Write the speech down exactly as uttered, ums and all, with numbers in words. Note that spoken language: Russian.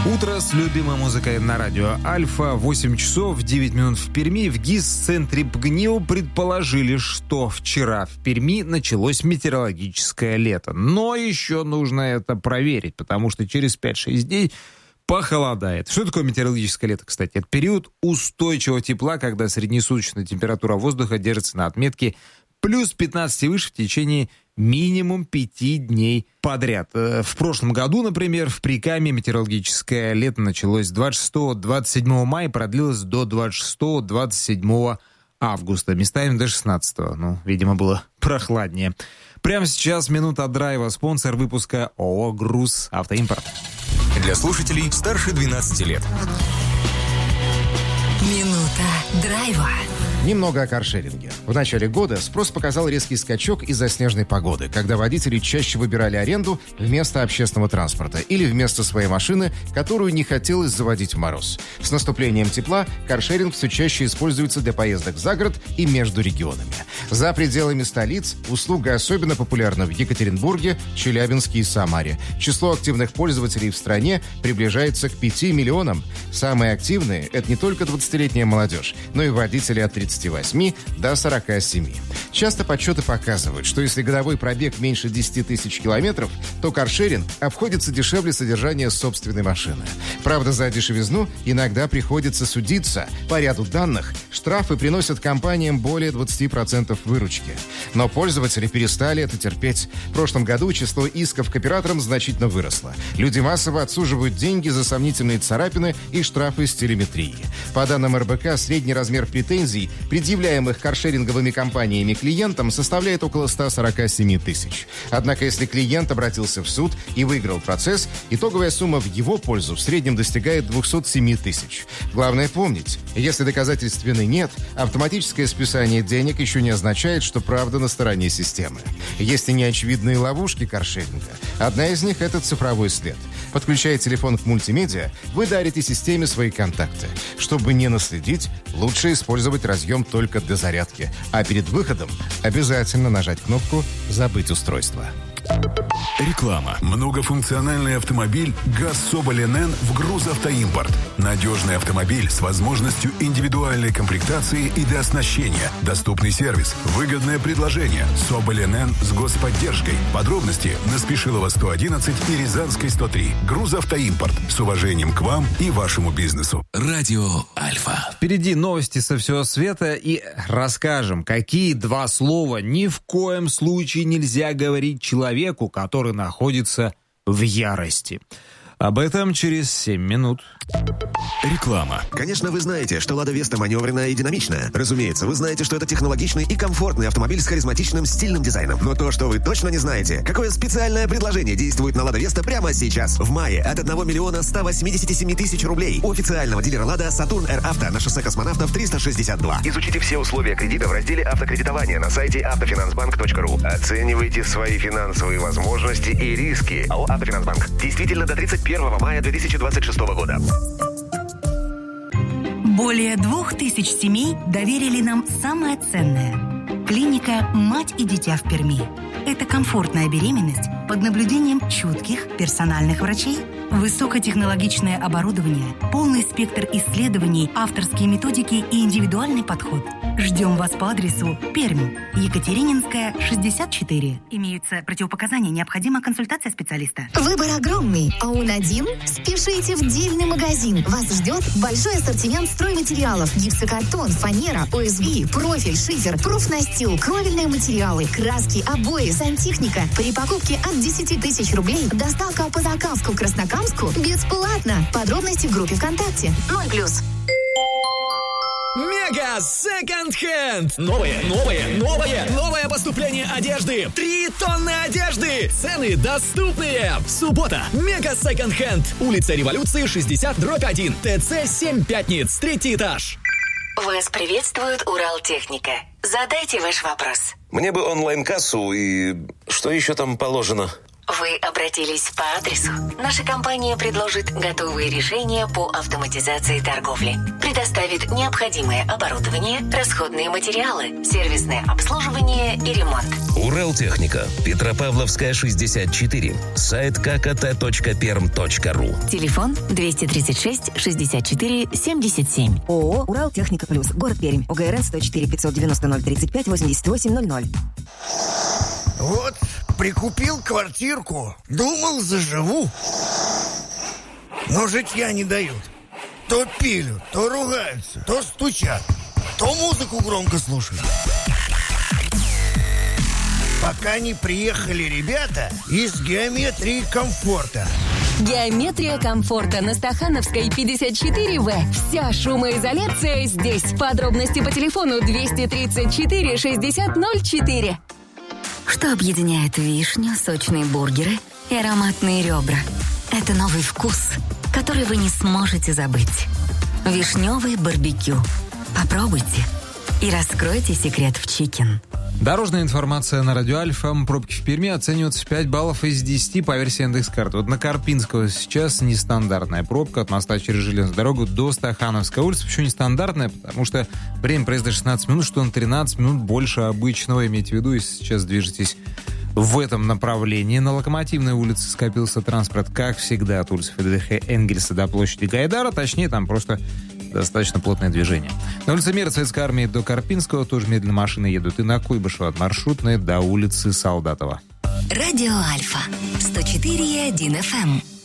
Утро с любимой музыкой на радио Альфа. восемь часов девять минут в Перми. В ГИС-центре ПГНИУ предположили, что вчера в Перми началось метеорологическое лето. Но еще нужно это проверить, потому что через пять-шесть дней похолодает. Что такое метеорологическое лето, кстати? Это период устойчивого тепла, когда среднесуточная температура воздуха держится на отметке плюс пятнадцать и выше в течение минимум пяти дней подряд. В прошлом году, например, в Прикамье метеорологическое лето началось с двадцать шестого-двадцать седьмого мая и продлилось до двадцать шестого-двадцать седьмого августа. Местами до шестнадцатого. Ну, видимо, было прохладнее. Прямо сейчас минута драйва. Спонсор выпуска ООО «Груз Автоимпорт». Для слушателей старше двенадцати лет. Минута драйва. Немного о каршеринге. В начале года спрос показал резкий скачок из-за снежной погоды, когда водители чаще выбирали аренду вместо общественного транспорта или вместо своей машины, которую не хотелось заводить в мороз. С наступлением тепла каршеринг все чаще используется для поездок за город и между регионами. За пределами столиц услуга особенно популярна в Екатеринбурге, Челябинске и Самаре. Число активных пользователей в стране приближается к пяти миллионам. Самые активные – это не только двадцатилетняя молодежь, но и водители от тридцати восьми до сорока семи. Часто подсчеты показывают, что если годовой пробег меньше десяти тысяч километров, то каршеринг обходится дешевле содержания собственной машины. Правда, за дешевизну иногда приходится судиться. По ряду данных, штрафы приносят компаниям более двадцати процентов выручки. Но пользователи перестали это терпеть. В прошлом году число исков к операторам значительно выросло. Люди массово отсуживают деньги за сомнительные царапины и штрафы с телеметрии. По данным эр бэ ка, средний размер претензий, предъявляемых каршеринговыми компаниями клиентам, составляет около ста сорока семи тысяч. Однако, если клиент обратился в суд и выиграл процесс, итоговая сумма в его пользу в среднем достигает двухсот семи тысяч. Главное помнить, если доказательств вины нет, автоматическое списание денег еще не означает, что правда на стороне системы. Есть и неочевидные ловушки каршеринга. Одна из них – это цифровой след. Подключая телефон к мультимедиа, вы дарите системе свои контакты. Чтобы не наследить, лучше использовать разъем только для зарядки, а перед выходом обязательно нажать кнопку «Забыть устройство». Реклама. Многофункциональный автомобиль ГАЗ Соболь эн эн в Грузавтоимпорт. Надежный автомобиль с возможностью индивидуальной комплектации и дооснащения. Доступный сервис. Выгодное предложение. Соболь эн эн с господдержкой. Подробности на Спешилова сто одиннадцать и Рязанской сто три. Грузавтоимпорт. С уважением к вам и вашему бизнесу. Радио Альфа. Впереди новости со всего света и расскажем, какие два слова ни в коем случае нельзя говорить человеку, который находится в ярости. Об этом через семь минут. Реклама. Конечно, вы знаете, что Лада Веста маневренная и динамичная. Разумеется, вы знаете, что это технологичный и комфортный автомобиль с харизматичным стильным дизайном. Но то, что вы точно не знаете, какое специальное предложение действует на Лада Веста прямо сейчас. В мае от одного миллиона ста восьмидесяти семи тысяч рублей у официального дилера Лада Сатурн Р Авто на шоссе Космонавтов триста шестьдесят два. Изучите все условия кредита в разделе автокредитования на сайте автофинансбанк точка ру. Оценивайте свои финансовые возможности и риски. АО «Автофинансбанк». Действительно до тридцать первого мая две тысячи двадцать шестого года. Более двух тысяч семей доверили нам самое ценное. Клиника «Мать и дитя» в Перми. Это комфортная беременность под наблюдением чутких персональных врачей, высокотехнологичное оборудование, полный спектр исследований, авторские методики и индивидуальный подход. Ждем вас по адресу Пермь, Екатерининская, шестьдесят четыре. Имеются противопоказания, необходима консультация специалиста. Выбор огромный, а он один? Спешите в дельный магазин. Вас ждет большой ассортимент стройматериалов: гипсокартон, фанера, о эс би, профиль, шифер, профнастил, кровельные материалы, краски, обои, сантехника. При покупке от десяти тысяч рублей доставка по Закамску, Краснокамску бесплатно. Подробности в группе ВКонтакте. ноль плюс. Мега Second Hand! Новое, новое, новое, новое поступление одежды! Три тонны одежды! Цены доступные! Суббота! Мега Second Hand! Улица Революции, шестьдесят дробь один. ТЦ семь Пятниц, третий этаж. Вас приветствует Уралтехника. Задайте ваш вопрос. Мне бы онлайн-кассу и... Что еще там положено? Вы обратились по адресу. Наша компания предложит готовые решения по автоматизации торговли. Предоставит необходимое оборудование, расходные материалы, сервисное обслуживание и ремонт. Уралтехника. Петропавловская, шестьдесят четыре. Сайт как а тэ точка перм точка ру. Телефон двести тридцать шесть шестьдесят четыре семьдесят семь. ООО «Уралтехника Плюс». Город Пермь. о гэ эр эн сто четыре пятьсот девяносто ноль тридцать пять восемьдесят восемь ноль ноль. Вот, прикупил квартирку. Думал, заживу. Но житья не дают. То пилят, то ругаются, то стучат, то музыку громко слушают. Пока не приехали ребята из «Геометрии комфорта». Геометрия комфорта на Стахановской, пятьдесят четыре вэ. Вся шумоизоляция здесь. Подробности по телефону двести тридцать четыре шестьдесят ноль четыре. Что объединяет вишню, сочные бургеры и ароматные ребра? Это новый вкус, который вы не сможете забыть. Вишневый барбекю. Попробуйте и раскройте секрет в чикен. Дорожная информация на радио Альфа. Пробки в Перми оцениваются пять баллов из десяти по версии Яндекс.Карты. Вот на Карпинского сейчас нестандартная пробка от моста через железную дорогу до Стахановской улицы. Почему нестандартная? Потому что время проезда шестнадцать минут, что на тринадцать минут больше обычного. Имейте в виду, если сейчас движетесь в этом направлении. На Локомотивной улице скопился транспорт, как всегда, от улицы Фридриха Энгельса до площади Гайдара. Точнее, там просто достаточно плотное движение. На улице Мира Советской Армии до Карпинского тоже медленно машины едут. И на Куйбышева от Маршрутной до улицы Солдатова. Радио Альфа. сто четыре и один эф эм.